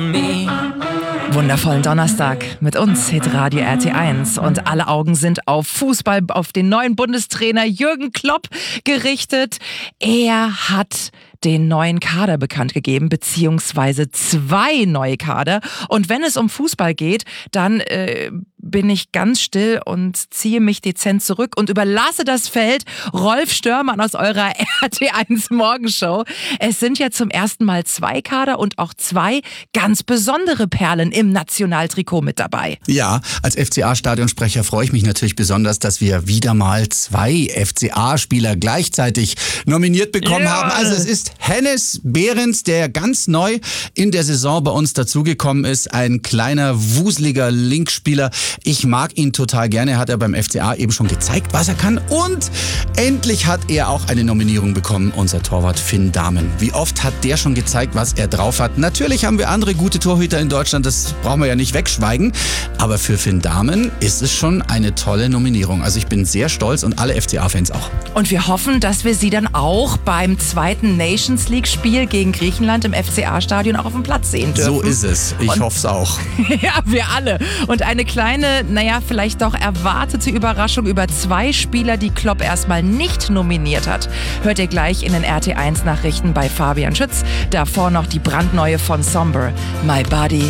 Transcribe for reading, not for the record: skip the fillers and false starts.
Wundervollen Donnerstag mit uns, Hitradio RT1. Und alle Augen sind auf Fußball, auf den neuen Bundestrainer Jürgen Klopp gerichtet. Er hat den neuen Kader bekannt gegeben, beziehungsweise 2 neue Kader. Und wenn es um Fußball geht, dann bin ich ganz still und ziehe mich dezent zurück und überlasse das Feld Rolf Störmann aus eurer RT1 Morgenshow. Es sind ja zum ersten Mal 2 Kader und auch 2 ganz besondere Perlen im Nationaltrikot mit dabei. Ja, als FCA-Stadionsprecher freue ich mich natürlich besonders, dass wir wieder mal 2 FCA-Spieler gleichzeitig nominiert bekommen haben. Also es ist Hennes Behrens, der ganz neu in der Saison bei uns dazugekommen ist. Ein kleiner, wuseliger Linkspieler. Ich mag ihn total gerne. Er hat beim FCA eben schon gezeigt, was er kann. Und endlich hat er auch eine Nominierung bekommen, unser Torwart Finn Dahmen. Wie oft hat der schon gezeigt, was er drauf hat? Natürlich haben wir andere gute Torhüter in Deutschland, das brauchen wir ja nicht wegschweigen. Aber für Finn Dahmen ist es schon eine tolle Nominierung. Also ich bin sehr stolz und alle FCA-Fans auch. Und wir hoffen, dass wir sie dann auch beim 2. Nations League-Spiel gegen Griechenland im FCA-Stadion auch auf dem Platz sehen dürfen. So ist es. Ich hoffe es auch. Ja, wir alle. Und eine kleine, vielleicht doch erwartete Überraschung über 2 Spieler, die Klopp erstmal nicht nominiert hat, hört ihr gleich in den RT1-Nachrichten bei Fabian Schütz. Davor noch die brandneue von Somber, My Body,